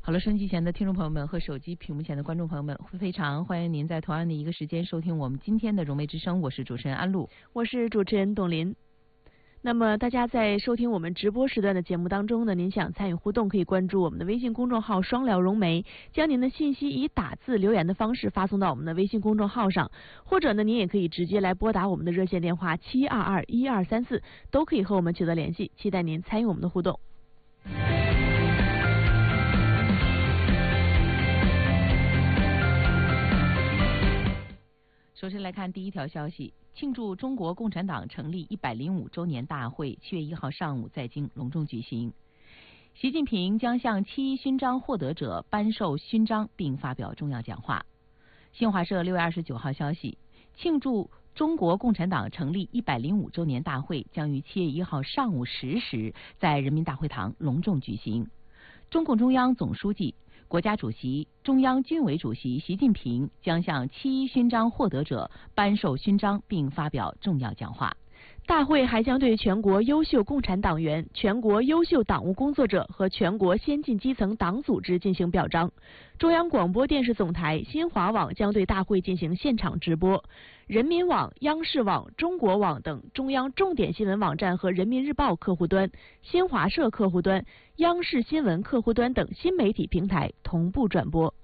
好了，收音机前的听众朋友们和手机屏幕前的观众朋友们，非常欢迎您在同样的一个时间收听我们今天的融媒之声，我是主持人安露， 我是主持人董林。那么大家在收听我们直播时段的节目当中呢，您想参与互动，可以关注我们的微信公众号双聊融媒，将您的信息以打字留言的方式发送到我们的微信公众号上，或者呢您也可以直接来拨打我们的热线电话7221234，都可以和我们取得联系，期待您参与我们的互动。 首先来看第一条消息，庆祝中国共产党成立105周年大会7月1号上午在京隆重举行。习近平将向7·1勋章获得者颁授勋章并发表重要讲话。新华社6月29号消息，庆祝中国共产党成立105周年大会将于7月1号上午10时在人民大会堂隆重举行。中共中央总书记、国家主席、中央军委主席习近平将向7·1勋章获得者颁授勋章并发表重要讲话。 大会还将对全国优秀共产党员、全国优秀党务工作者和全国先进基层党组织进行表彰。中央广播电视总台、新华网将对大会进行现场直播。人民网、央视网、中国网等中央重点新闻网站和人民日报客户端、新华社客户端、央视新闻客户端等新媒体平台同步转播。